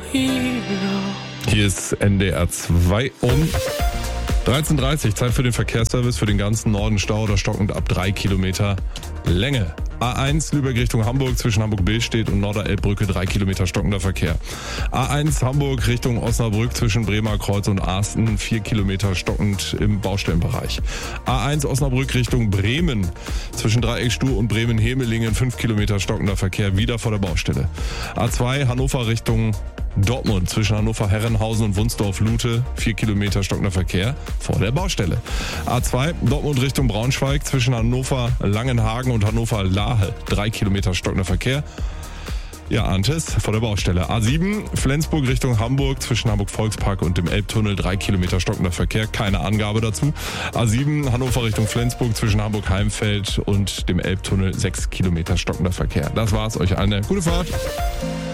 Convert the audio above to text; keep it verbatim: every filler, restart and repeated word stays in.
Hier ist N D R zwei um dreizehn Uhr dreißig. Zeit für den Verkehrsservice für den ganzen Norden. Stau oder stockend ab drei Kilometer Länge. A eins Lübeck Richtung Hamburg zwischen Hamburg-Billstedt und Norderelbbrücke drei Kilometer stockender Verkehr. A eins Hamburg Richtung Osnabrück zwischen Bremer Kreuz und Arsten vier Kilometer stockend im Baustellenbereich. A eins Osnabrück Richtung Bremen zwischen Dreieckstuhl und Bremen-Hemelingen fünf Kilometer stockender Verkehr wieder vor der Baustelle. A zwei Hannover Richtung Dortmund zwischen Hannover Herrenhausen und Wunsdorf-Lute vier Kilometer stockender Verkehr vor der Baustelle. A zwei Dortmund Richtung Braunschweig zwischen Hannover Langenhagen und Hannover Lahe drei Kilometer stockender Verkehr. Ja, ahnt es, vor der Baustelle. A sieben Flensburg Richtung Hamburg zwischen Hamburg Volkspark und dem Elbtunnel drei Kilometer stockender Verkehr, keine Angabe dazu. A sieben Hannover Richtung Flensburg zwischen Hamburg Heimfeld und dem Elbtunnel sechs Kilometer stockender Verkehr. Das war's, euch eine gute Fahrt.